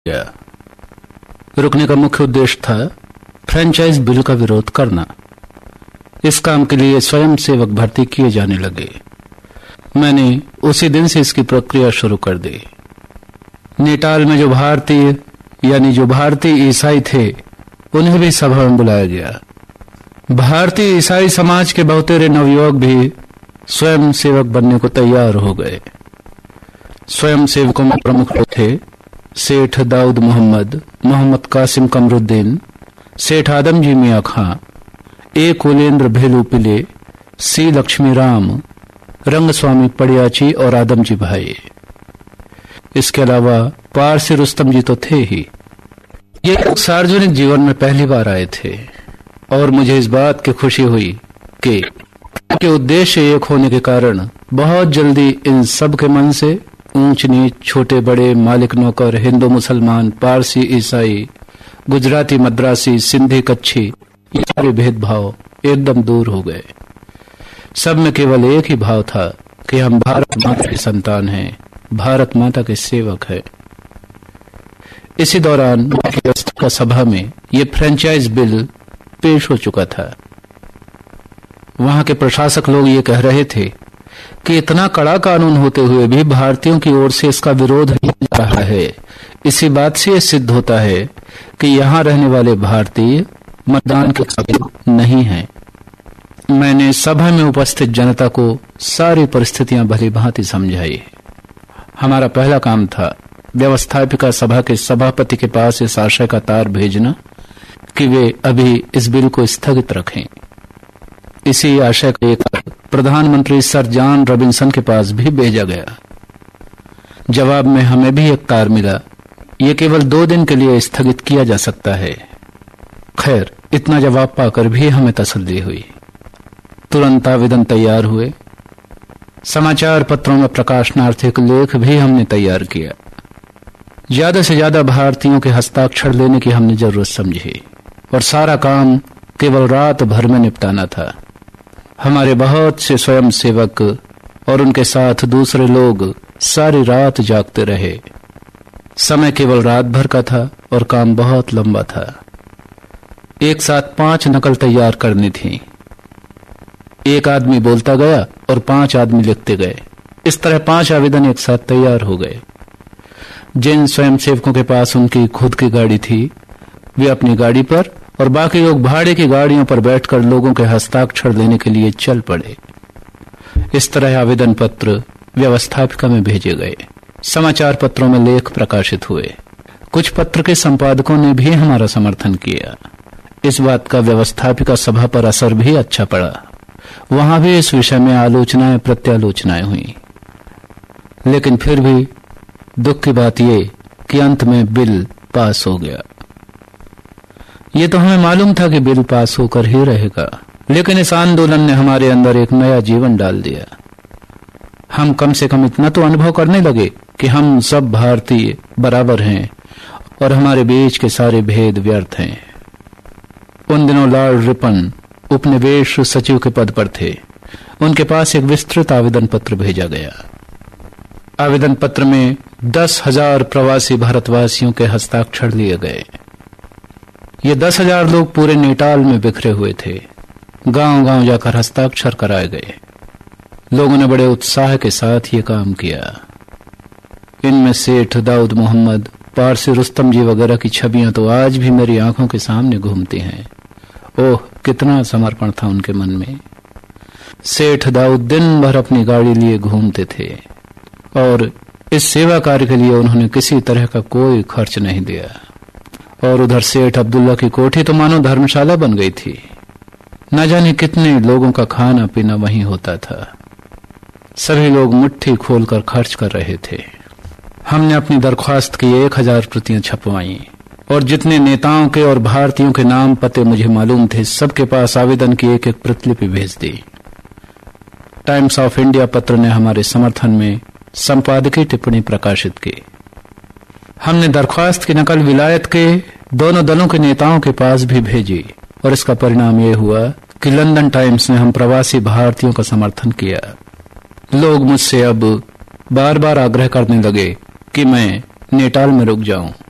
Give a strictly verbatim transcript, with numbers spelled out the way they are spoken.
गया। रुकने का मुख्य उद्देश्य था फ्रेंचाइज बिल का विरोध करना। इस काम के लिए स्वयं सेवक भर्ती किए जाने लगे। मैंने उसी दिन से इसकी प्रक्रिया शुरू कर दी। नेटाल में जो भारतीय यानी जो भारतीय ईसाई थे उन्हें भी सभा में बुलाया गया। भारतीय ईसाई समाज के बहुतेरे नवयुवक भी स्वयं सेवक बनने को तैयार हो गए। स्वयं सेवकों में प्रमुख लोग थे सेठ दाऊद मोहम्मद, मोहम्मद कासिम कमरुद्दीन, सेठ आदमजी मियां खां, ए कुलेंद्र भेलू पिले, सी लक्ष्मी राम, रंगस्वामी पड़ियाची और आदमजी भाई। इसके अलावा पारसी रुस्तम जी तो थे ही। ये लोग सार्वजनिक जीवन में पहली बार आए थे और मुझे इस बात की खुशी हुई कि के उद्देश्य एक होने के कारण बहुत जल्दी इन सब के मन से ऊंच नीच, छोटे बड़े, मालिक नौकर, हिंदू मुसलमान, पारसी ईसाई, गुजराती मद्रासी, सिंधी कच्छी, ये सारे भेदभाव एकदम दूर हो गए। सब में केवल एक ही भाव था कि हम भारत माता की संतान हैं, भारत माता के सेवक हैं। इसी दौरान का सभा में ये फ्रेंचाइज बिल पेश हो चुका था। वहां के प्रशासक लोग ये कह रहे थे कि इतना कड़ा कानून होते हुए भी भारतीयों की ओर से इसका विरोध किया जा रहा है। इसी बात से यह सिद्ध होता है कि यहाँ रहने वाले भारतीय मतदान के काबिल नहीं हैं। मैंने सभा में उपस्थित जनता को सारी परिस्थितियां भली भांति समझाई। हमारा पहला काम था व्यवस्थापिका सभा के सभापति के पास इस आशय का तार भेजना कि वे अभी इस बिल को स्थगित रखें। इसी आशय का एक प्रधानमंत्री सर जॉन रॉबिन्सन के पास भी भेजा गया। जवाब में हमें भी एक तार मिला, ये केवल दो दिन के लिए स्थगित किया जा सकता है। खैर, इतना जवाब पाकर भी हमें तसल्ली हुई। तुरंत आवेदन तैयार हुए। समाचार पत्रों में प्रकाशनार्थ एक लेख भी हमने तैयार किया। ज्यादा से ज्यादा भारतीयों के हस्ताक्षर लेने की हमने जरूरत समझी और सारा काम केवल रात भर में निपटाना था। हमारे बहुत से स्वयं सेवक और उनके साथ दूसरे लोग सारी रात जागते रहे। समय केवल रात भर का था और काम बहुत लंबा था। एक साथ पांच नकल तैयार करनी थी। एक आदमी बोलता गया और पांच आदमी लिखते गए। इस तरह पांच आवेदन एक साथ तैयार हो गए। जिन स्वयं सेवकों के पास उनकी खुद की गाड़ी थी वे अपनी गाड़ी पर और बाकी लोग भाड़े की गाड़ियों पर बैठकर लोगों के हस्ताक्षर लेने के लिए चल पड़े। इस तरह आवेदन पत्र व्यवस्थापिका में भेजे गए। समाचार पत्रों में लेख प्रकाशित हुए। कुछ पत्र के संपादकों ने भी हमारा समर्थन किया। इस बात का व्यवस्थापिका सभा पर असर भी अच्छा पड़ा। वहां भी इस विषय में आलोचनाएं प्रत्यालोचनाएं हुई। लेकिन फिर भी दुख की बात यह कि अंत में बिल पास हो गया। ये तो हमें मालूम था कि बिल पास होकर ही रहेगा, लेकिन इस आंदोलन ने हमारे अंदर एक नया जीवन डाल दिया। हम कम से कम इतना तो अनुभव करने लगे कि हम सब भारतीय बराबर हैं और हमारे बीच के सारे भेद व्यर्थ हैं। उन दिनों लॉर्ड रिपन उपनिवेश सचिव के पद पर थे। उनके पास एक विस्तृत आवेदन पत्र भेजा गया। आवेदन पत्र में दस हजार प्रवासी भारतवासियों के हस्ताक्षर लिए गए। ये दस हजार लोग पूरे नेटाल में बिखरे हुए थे। गांव गांव जाकर हस्ताक्षर कराए गए। लोगों ने बड़े उत्साह के साथ ये काम किया। इनमें सेठ दाऊद मोहम्मद, पारसी रुस्तम जी वगैरह की छवियां तो आज भी मेरी आंखों के सामने घूमती हैं। ओह, कितना समर्पण था उनके मन में। सेठ दाऊद दिन भर अपनी गाड़ी लिए घूमते थे और इस सेवा कार्य के लिए उन्होंने किसी तरह का कोई खर्च नहीं दिया। और उधर सेठ अब्दुल्ला की कोठी तो मानो धर्मशाला बन गई थी। न जाने कितने लोगों का खाना पीना वहीं होता था। सभी लोग मुट्ठी खोलकर खर्च कर रहे थे। हमने अपनी दरख्वास्त की एक हजार प्रतियां छपवाई और जितने नेताओं के और भारतीयों के नाम पते मुझे मालूम थे सबके पास आवेदन की एक एक प्रतिलिपि भेज दी। टाइम्स ऑफ इंडिया पत्र ने हमारे समर्थन में संपादकीय टिप्पणी प्रकाशित की। हमने दरख्वास्त की नकल विलायत के दोनों दलों के नेताओं के पास भी भेजी और इसका परिणाम यह हुआ कि लंदन टाइम्स ने हम प्रवासी भारतीयों का समर्थन किया। लोग मुझसे अब बार बार आग्रह करने लगे कि मैं नेटाल में रुक जाऊं।